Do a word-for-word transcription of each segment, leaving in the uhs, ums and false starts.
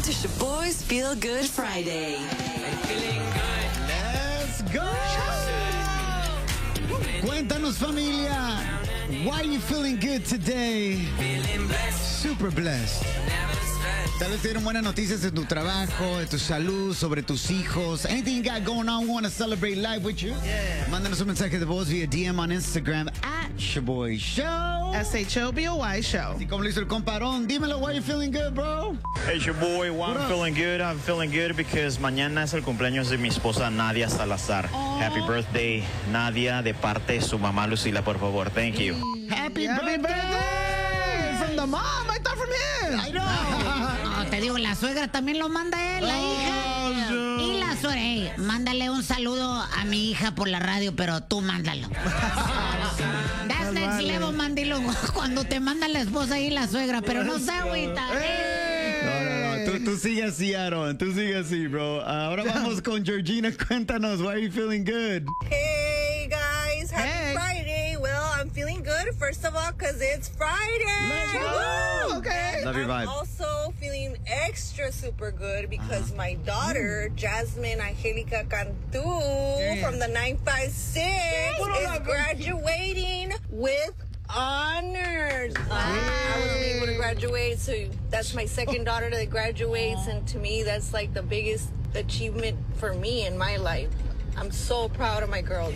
to Shaboy's Feel Good Friday. Let's go. Cuéntanos, familia. Why are you feeling good today? Super blessed. Tal vez te dieron buenas noticias en tu trabajo, de tu salud, sobre tus hijos. Anything you got going on, we want to celebrate life with you. Yeah. Mándanos un mensaje de voz via D M on Instagram at Shaboy Show. S H O B O Y Show. Y como le hizo el comparón, dímelo, why you feeling good, bro? Hey, your boy, well, What I'm up? feeling good. I'm feeling good because mañana es el cumpleaños de mi esposa Nadia Salazar. Happy birthday, Nadia, de parte de su mamá Lucila, por favor. Thank you. Happy, Happy birthday from the mom. I thought from him. I know. No, te digo, la suegra también lo manda él, la hija. Y la suegra, hey, mándale un saludo a mi hija por la radio, pero tú mándalo. That's next vale. level, mandilo, cuando te manda la esposa y la suegra, pero no se agüita. No, no, no. Tú, tú sigue así, Aaron. Tú sigue así, bro. Ahora vamos con Georgina. Cuéntanos, why are you feeling good? Hey guys, happy Hey. Friday. Well, I'm feeling good, first of all, because it's Friday. Let's go. Woo! Okay. Love your I'm vibe. also feeling extra super good because my daughter, Jasmine Angelica Cantu from the nine five six, is graduating with honors. I wasn't able to graduate, so that's my second daughter that graduates, and to me, that's like the biggest achievement for me in my life. I'm so proud of my girls.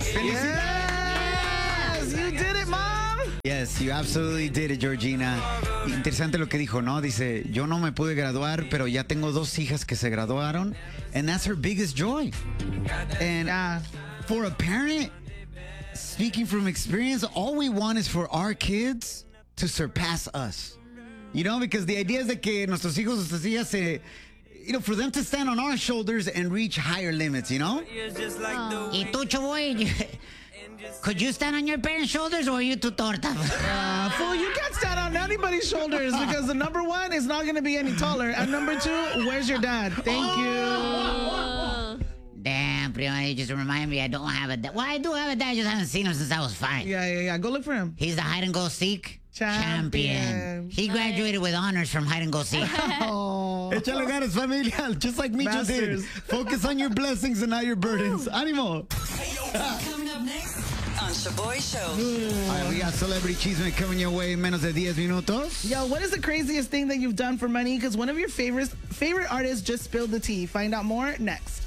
Yes, you did it, mom. Yes, you absolutely did it, Georgina. Interesante lo que dijo, ¿no? Dice, yo no me pude graduar, pero ya tengo dos hijas que se graduaron. And that's her biggest joy. And Yeah. for a parent, speaking from experience, all we want is for our kids to surpass us. You know, because the idea is that que nuestros hijos, nuestras hijas se... You know, for them to stand on our shoulders and reach higher limits, you know? Y tú, Choboy, could you stand on your parents' shoulders or are you too torta? Uh, fool, you can't stand on anybody's shoulders because the number one is not going to be any taller. And number two, where's your dad? Thank you. Damn, prima, you just remind me I don't have a dad. Well, I do have a dad, I just haven't seen him since I was five. Yeah, yeah, yeah. Go look for him. He's the hide and go seek Champion. champion. He graduated with honors from hide and go seek. Oh. Échale ganas, familia. Just like Micho did. Masters. Focus on your blessings and not your burdens. Ánimo. Coming up next on Shaboy Show. All right, we got Celebrity Cheeseman coming your way in menos de diez minutos. Yo, what is the craziest thing that you've done for money? Because one of your favorite favorite artists just spilled the tea. Find out more next.